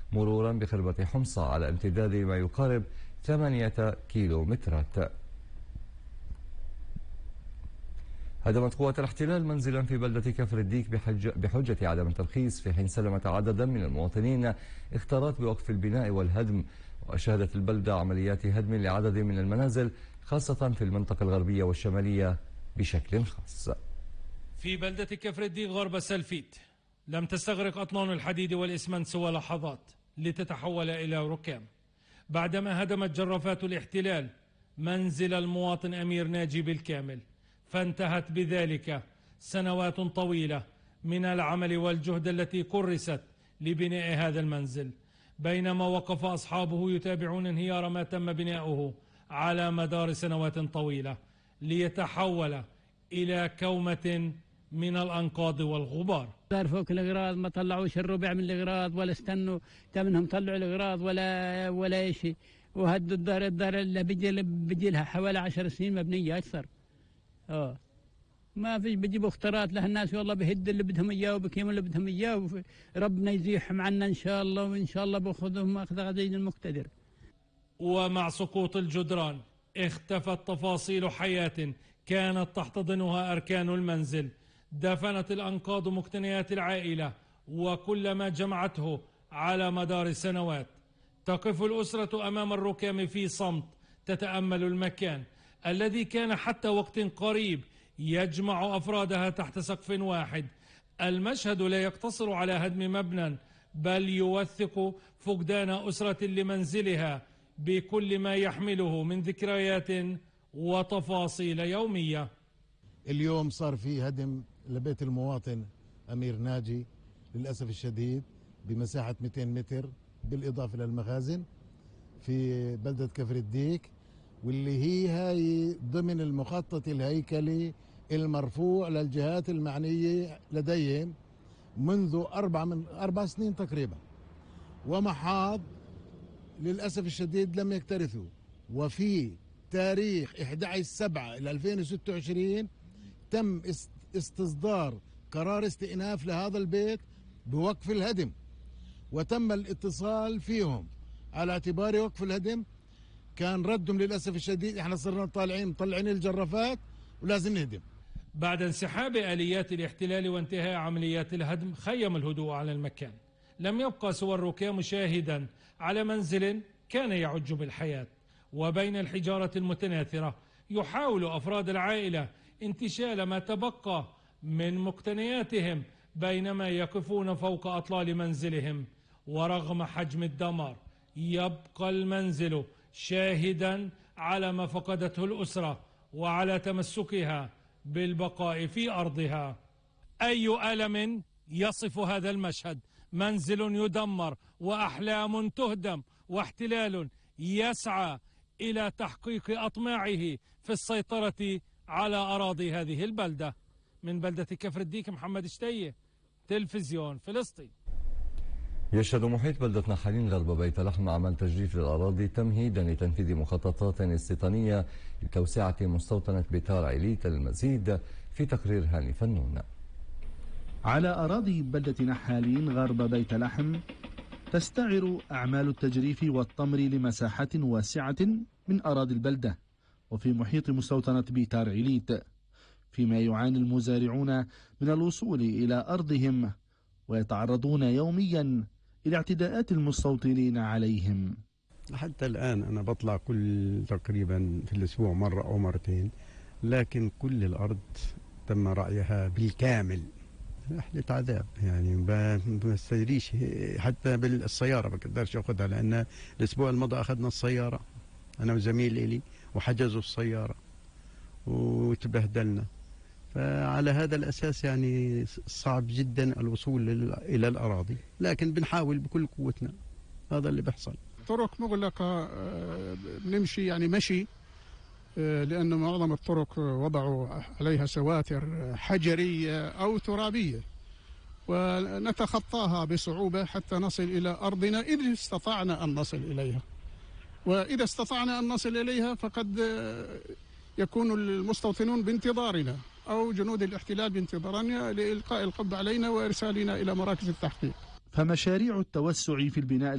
مرورا بخربة حمصة على امتداد ما يقارب 8 كيلومترات. هدمت قوات الاحتلال منزلا في بلدة كفر الديك بحجة عدم الترخيص، في حين سلمت عددا من المواطنين اختارات بوقف البناء والهدم. وشهدت البلدة عمليات هدم لعدد من المنازل خاصة في المنطقة الغربية والشمالية بشكل خاص. في بلدة كفر الديك غرب سلفيت لم تستغرق أطنان الحديد والإسمنت سوى لحظات لتتحول إلى ركام بعدما هدمت جرافات الاحتلال منزل المواطن أمير ناجي بالكامل، فانتهت بذلك سنوات طويلة من العمل والجهد التي كرست لبناء هذا المنزل، بينما وقف أصحابه يتابعون انهيار ما تم بناؤه على مدار سنوات طويلة ليتحول إلى كومة من الأنقاض والغبار. صار فوق الأغراض ما طلعوش الربع من الأغراض ولا استنوا تمنهم طلعوا الأغراض ولا شيء، وهدوا الدار اللي بيجي لها حوالي 10 سنين مبنية أكثر. ما فيش بيجيبوا اختراط له الناس، والله بهد اللي بدهم اياه وبكيم اللي بدهم اياه، ربنا يزيحهم عنا ان شاء الله، وان شاء الله باخذهم اخذ عزيز المقتدر. ومع سقوط الجدران اختفت تفاصيل حياة كانت تحتضنها أركان المنزل، دفنت الأنقاض مقتنيات العائلة وكل ما جمعته على مدار سنوات. تقف الأسرة أمام الركام في صمت تتأمل المكان الذي كان حتى وقت قريب يجمع أفرادها تحت سقف واحد. المشهد لا يقتصر على هدم مبنى، بل يوثق فقدان أسرة لمنزلها بكل ما يحمله من ذكريات وتفاصيل يومية. اليوم صار في هدم لبيت المواطن أمير ناجي للأسف الشديد بمساحة 200 متر بالإضافة للمخازن في بلدة كفر الديك، واللي هاي ضمن المخطط الهيكلي المرفوع للجهات المعنية لديهم منذ 4 سنين تقريبا، ومحاض للأسف الشديد لم يكترثوا. وفي تاريخ 11/7/2026 تم استصدار قرار استئناف لهذا البيت بوقف الهدم، وتم الاتصال فيهم على اعتبار وقف الهدم. كان ردهم للأسف الشديد احنا صرنا مطلعين الجرافات ولازم نهدم. بعد انسحاب آليات الاحتلال وانتهاء عمليات الهدم خيم الهدوء على المكان، لم يبقى سوى الركام شاهدا على منزل كان يعج بالحياة. وبين الحجارة المتناثرة يحاول أفراد العائلة انتشال ما تبقى من مقتنياتهم بينما يقفون فوق أطلال منزلهم. ورغم حجم الدمار يبقى المنزل شاهدا على ما فقدته الأسرة وعلى تمسكها بالبقاء في أرضها. أي ألم يصف هذا المشهد؟ منزل يدمر وأحلام تهدم واحتلال يسعى إلى تحقيق أطماعه في السيطرة على أراضي هذه البلدة. من بلدة كفر الديك محمد شتيه، تلفزيون فلسطين. يشهد محيط بلدة نحالين غرب بيت لحم أعمال تجريف للأراضي تمهيدا لتنفيذ مخططات استيطانية لتوسعة مستوطنة بيتار عيليت. المزيد في تقرير هاني فنون. على أراضي بلدة نحالين غرب بيت لحم تستعر أعمال التجريف والطمر لمساحات واسعة من أراضي البلدة وفي محيط مستوطنة بيتار عيليت، فيما يعاني المزارعون من الوصول إلى أرضهم ويتعرضون يوميا إلى اعتداءات المستوطنين عليهم. حتى الآن أنا بطلع كل تقريبا في الأسبوع مرة أو مرتين، لكن كل الأرض تم رعيها بالكامل. رحلة عذاب يعني ما بستجريش، حتى بالسيارة ما بقدرش أخذها، لأن الأسبوع الماضي أخذنا السيارة أنا وزميل إلي وحجزوا السيارة وتبهدلنا. فعلى هذا الأساس يعني صعب جدا الوصول إلى الأراضي، لكن بنحاول بكل قوتنا. هذا اللي بيحصل. طرق مغلقة بنمشي يعني مشي، لأن معظم الطرق وضعوا عليها سواتر حجرية أو ترابية، ونتخطاها بصعوبة حتى نصل إلى أرضنا إذا استطعنا أن نصل إليها. وإذا استطعنا أن نصل إليها فقد يكون المستوطنون بانتظارنا أو جنود الاحتلال بانتظارنا لإلقاء القبض علينا وإرسالنا إلى مراكز التحقيق. فمشاريع التوسع في البناء